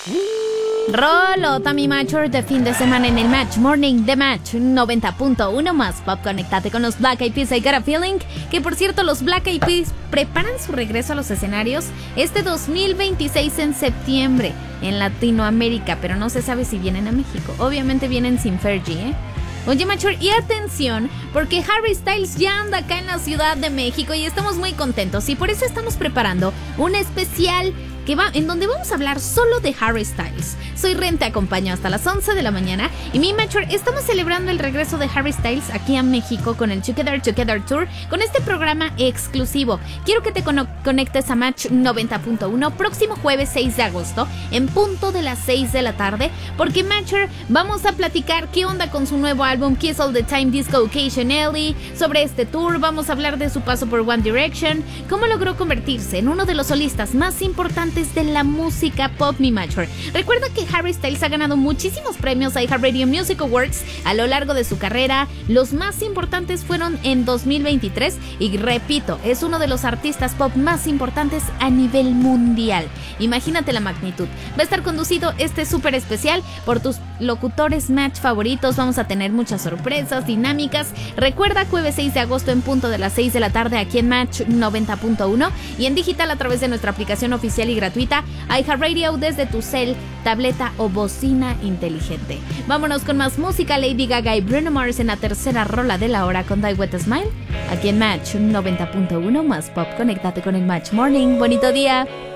Rolo, Tommy Mature de fin de semana en el Match Morning de Match 90.1 más Pop. Conéctate con los Black Eyed Peas, I Got a Feeling. Que por cierto, los Black Eyed Peas preparan su regreso a los escenarios este 2026 en septiembre en Latinoamérica, pero no se sabe si vienen a México. Obviamente vienen sin Fergie, ¿eh? Oye, Mature, y atención, porque Harry Styles ya anda acá en la Ciudad de México y estamos muy contentos, y por eso estamos preparando un especial en donde vamos a hablar solo de Harry Styles. Soy Ren, te acompaño hasta las 11 de la mañana, y mi Mature, estamos celebrando el regreso de Harry Styles aquí a México con el Together Tour, con este programa exclusivo. Quiero que te conectes a Match 90.1 próximo jueves 6 de agosto, en punto de las 6 de la tarde, porque Mature, vamos a platicar qué onda con su nuevo álbum Kiss All the Time Disco Occasionally, sobre este tour, vamos a hablar de su paso por One Direction, cómo logró convertirse en uno de los solistas más importantes de la música pop, mi Mature. Recuerda que Harry Styles ha ganado muchísimos premios a iHeartRadio Music Awards a lo largo de su carrera. Los más importantes fueron en 2023 y repito, es uno de los artistas pop más importantes a nivel mundial. Imagínate la magnitud. Va a estar conducido este súper especial por tus locutores Match favoritos. Vamos a tener muchas sorpresas, dinámicas. Recuerda, jueves 6 de agosto en punto de las 6 de la tarde aquí en Match 90.1 y en digital a través de nuestra aplicación oficial y gratuita iHeartRadio desde tu cel, tableta o bocina inteligente. Vámonos con más música. Lady Gaga y Bruno Mars en la tercera rola de la hora con Die With a Smile aquí en Match 90.1 más Pop. Conéctate con el Match Morning. Bonito día.